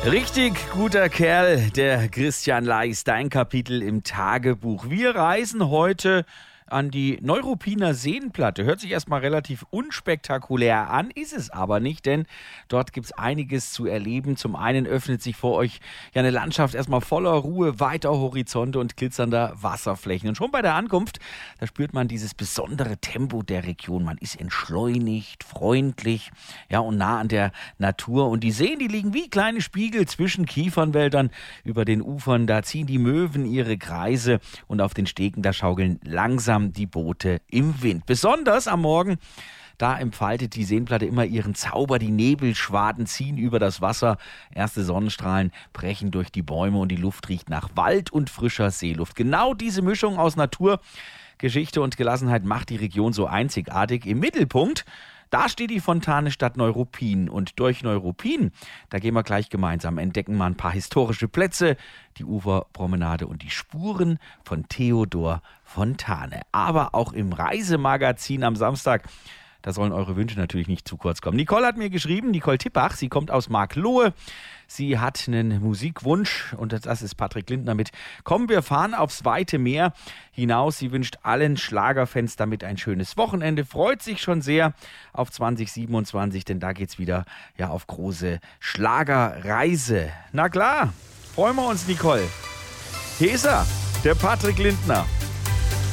Richtig guter Kerl, der Christian Leis, dein Kapitel im Tagebuch. Wir reisen heute an die Neuruppiner Seenplatte. Hört sich erstmal relativ unspektakulär an, ist es aber nicht, denn dort gibt es einiges zu erleben. Zum einen öffnet sich vor euch ja eine Landschaft erstmal voller Ruhe, weiter Horizonte und glitzernder Wasserflächen. Und schon bei der Ankunft, da spürt man dieses besondere Tempo der Region. Man ist entschleunigt, freundlich, ja, und nah an der Natur. Und die Seen, die liegen wie kleine Spiegel zwischen Kiefernwäldern über den Ufern. Da ziehen die Möwen ihre Kreise und auf den Stegen, da schaukeln langsam die Boote im Wind. Besonders am Morgen, da entfaltet die Seenplatte immer ihren Zauber. Die Nebelschwaden ziehen über das Wasser. Erste Sonnenstrahlen brechen durch die Bäume und die Luft riecht nach Wald und frischer Seeluft. Genau diese Mischung aus Natur, Geschichte und Gelassenheit macht die Region so einzigartig. Im Mittelpunkt, da steht die Fontane Stadt Neuruppin. Und durch Neuruppin, da gehen wir gleich gemeinsam, entdecken wir ein paar historische Plätze, die Uferpromenade und die Spuren von Theodor Fontane. Aber auch im Reisemagazin am Samstag, da sollen eure Wünsche natürlich nicht zu kurz kommen. Nicole hat mir geschrieben, Nicole Tippach, sie kommt aus Marklohe. Sie hat einen Musikwunsch und das ist Patrick Lindner mit Komm, wir fahren aufs weite Meer hinaus. Sie wünscht allen Schlagerfans damit ein schönes Wochenende, freut sich schon sehr auf 2027, denn da geht's wieder ja auf große Schlagerreise. Na klar, freuen wir uns, Nicole. Hier ist er, der Patrick Lindner.